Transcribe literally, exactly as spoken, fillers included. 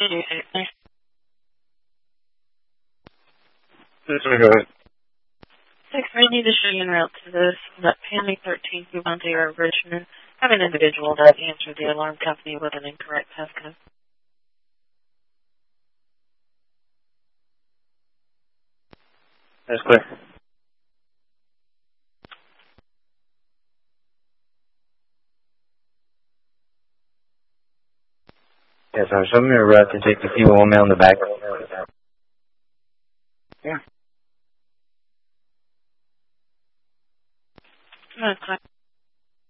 This way, go ahead. Six, I need to show you en route to this. That Panic thirteen Cubante or Richmond. Have an individual that answered the alarm company with an incorrect passcode. That's clear. Yes, I'm showing me a route to take the P one mail in the back. Yeah. Okay.